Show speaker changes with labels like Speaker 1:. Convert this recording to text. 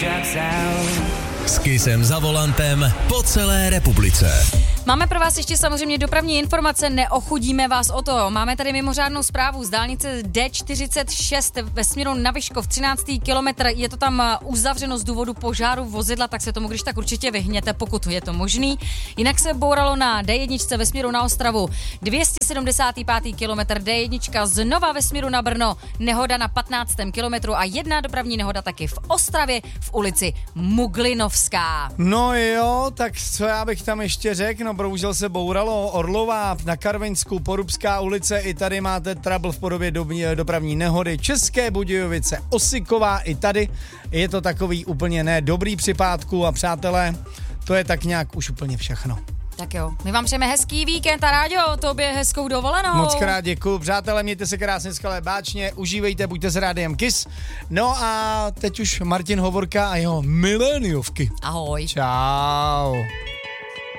Speaker 1: S Kissem za volantem po celé republice.
Speaker 2: Máme pro vás ještě samozřejmě dopravní informace, neochudíme vás o to. Máme tady mimořádnou zprávu z dálnice D46 ve směru na Vyškov, 13. kilometr. Je to tam uzavřeno z důvodu požáru vozidla, tak se tomu když tak určitě vyhněte, pokud je to možný. Jinak se bouralo na D1 ve směru na Ostravu, 275. kilometr D1 znova ve směru na Brno, nehoda na 15. kilometru a jedna dopravní nehoda taky v Ostravě v ulici Muglinovská.
Speaker 3: No jo, tak co já bych tam ještě řekl, no bohužel se bouralo Orlová na Karvinsku, Porubská ulice, i tady máte trouble v podobě dopravní nehody, České Budějovice, Osiková, i tady je to takový úplně nedobrý připádku a přátelé, to je tak nějak už úplně všechno.
Speaker 2: Tak jo, my vám přejeme hezký víkend a Ráďo, tobě hezkou dovolenou.
Speaker 3: Moc krát děkuju, přátelé, mějte se krásně, skvěle, báčně, užívejte, buďte s Rádiem Kiss. No a teď už Martin Hovorka a jeho miléniovky.
Speaker 2: Ahoj.
Speaker 3: Čau.